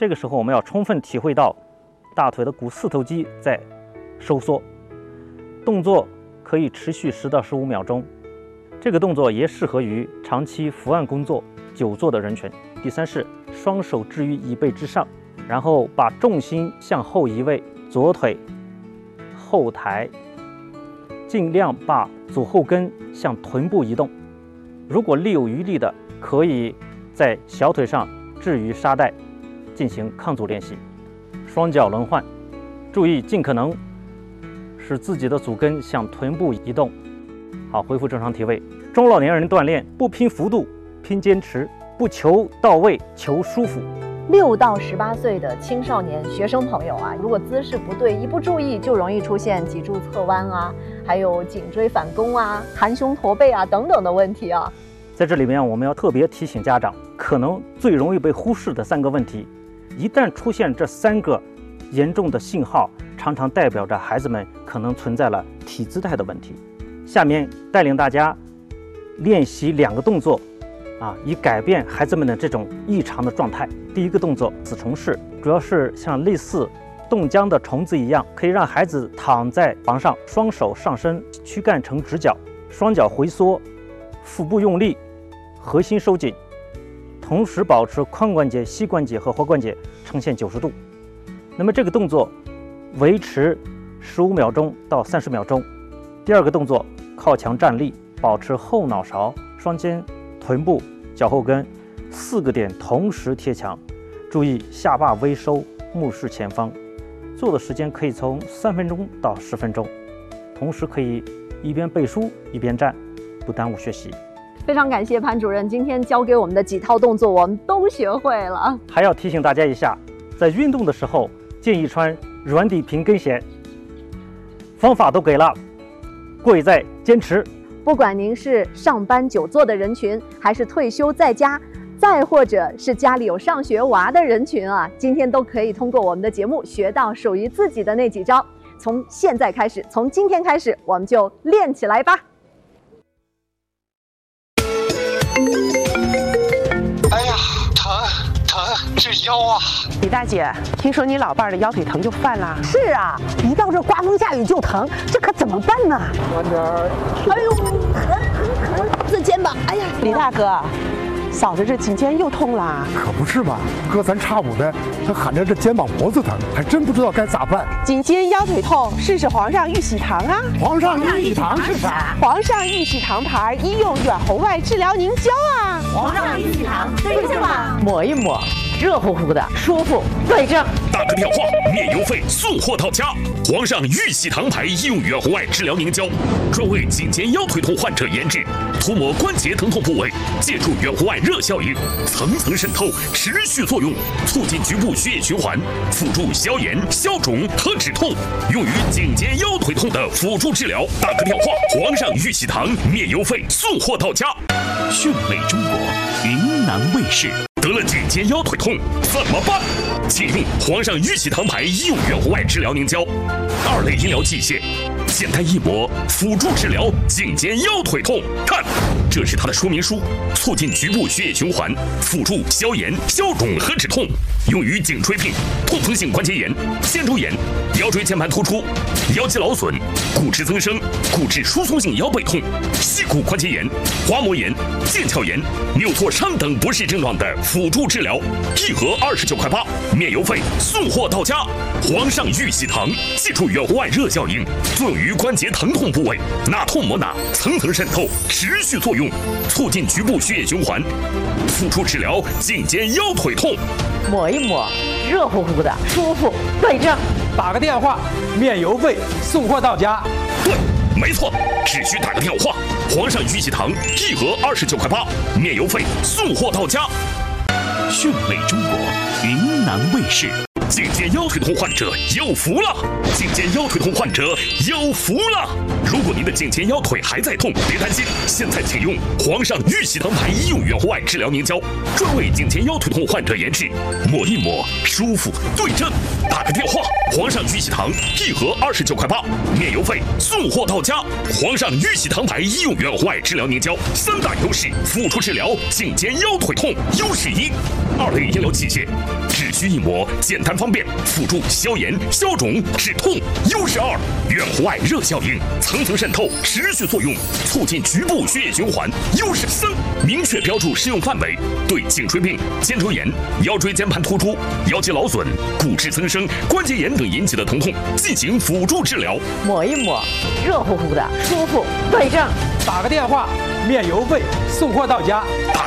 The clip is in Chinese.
这个时候我们要充分体会到大腿的股四头肌在收缩，动作可以持续10到15秒钟。这个动作也适合于长期伏案工作、久坐的人群。第三是双手置于椅背之上，然后把重心向后移位，左腿后抬，尽量把左后跟向臀部移动。如果力有余力的，可以在小腿上置于沙袋进行抗阻练习。双脚轮换，注意尽可能使自己的足跟向臀部移动。好，恢复正常体位。中老年人锻炼不拼幅度，拼坚持，不求到位，求舒服。 6到18岁的青少年学生朋友啊，如果姿势不对，一不注意就容易出现脊柱侧弯啊，还有颈椎反弓啊、含胸驼背啊等等的问题啊。 在这里面，我们要特别提醒家长，可能最容易被忽视的3个问题，一旦出现这3个严重的信号，常常代表着孩子们可能存在了体姿态的问题。下面带领大家练习2个动作以改变孩子们的这种异常的状态。第一个动作死虫式，主要是像类似冻僵的虫子一样，可以让孩子躺在床上，双手上伸，躯干呈直角，双脚回缩，腹部用力，核心收紧，同时保持髋关节、膝关节和踝关节呈现90度。那么这个动作维持15秒钟到30秒钟。第二个动作靠墙站立，保持后脑勺、双肩、臀部、脚后跟4个点同时贴墙，注意下巴微收，目视前方。做的时间可以从3分钟到10分钟，同时可以一边背书一边站，不耽误学习。 非常感谢潘主任今天教给我们的几套动作，我们都学会了。 还要提醒大家一下，在运动的时候建议穿软底平跟鞋。方法都给了，贵在坚持。 不管您是上班久坐的人群，还是退休在家，再或者是家里有上学娃的人群啊，今天都可以通过我们的节目学到属于自己的那几招。从现在开始，从今天开始，我们就练起来吧。 哎呀，疼，这腰啊！ 李大姐，听说你老伴儿的腰腿疼就犯了？ 是啊，一到这刮风下雨就疼，这可怎么办呢？ 慢点儿。 哎呦，疼！这肩膀，哎呀， 李大哥，嫂子这颈肩又痛了。 可不是嘛，隔三差五的，他喊着这肩膀脖子疼，还真不知道该咋办。 颈肩腰腿痛，试试皇上玉喜堂啊！ 皇上玉喜堂是啥？ 皇上玉喜堂牌医用远红外治疗凝胶啊！ 皇上玉喜堂对症吧？ 抹一抹，热乎乎的，舒服，对症。 打个电话，免邮费送货到家。皇上玉喜堂牌医用远红外治疗凝胶，专为颈肩腰腿痛患者研制，涂抹关节疼痛部位，借助远红外热效应，层层渗透，持续作用，促进局部血液循环，辅助消炎、消肿和止痛，用于颈肩腰腿痛的辅助治疗。打个电话，皇上玉喜堂免邮费送货到家。 讯美中国云南卫视。 得了颈肩腰腿痛怎么办？请用皇上玉喜堂牌医用远红外治疗凝胶，2类医疗器械，简单一抹，辅助治疗颈肩腰腿痛。看，这是它的说明书，促进局部血液循环，辅助消炎、消肿和止痛，用于颈椎病、痛风性关节炎、肩周炎、腰椎间盘突出、腰肌劳损、骨质增生、骨质疏松性腰背痛、膝骨关节炎、滑膜炎、腱鞘炎、扭挫伤等不适症状的辅助治疗，1盒29块8，免邮费送货到家。皇上玉喜堂借助远红外热效应，作用于关节疼痛部位，哪痛抹哪，层层渗透，持续作用，促进局部血液循环，辅助治疗颈肩腰腿痛。 抹一抹，热乎乎的，舒服，对症。 打个电话，免邮费送货到家。 对，没错，只需打个电话。皇上玉喜堂1盒29块8，免邮费送货到家。 讯美中国云南卫视。 颈肩腰腿痛患者有福了！颈肩腰腿痛患者有福了！如果您的颈肩腰腿还在痛，别担心，现在请用皇上玉喜堂牌医用远红外治疗凝胶，专为颈肩腰腿痛患者研制，抹一抹，舒服，对症。打个电话，皇上玉喜堂1盒29块8，免邮费送货到家。皇上玉喜堂牌医用远红外治疗凝胶3大优势，辅助治疗颈肩腰腿痛。优势1，2类医疗器械， 只需一抹，简单方便，辅助消炎、消肿、止痛。优势2，远红外热效应，层层渗透，持续作用，促进局部血液循环。优势3，明确标注适用范围，对颈椎病、肩周炎、腰椎间盘突出、腰肌劳损、骨质增生、关节炎等引起的疼痛进行辅助治疗。 抹一抹，热乎乎的，舒服，对症。 打个电话，面邮费，送货到家。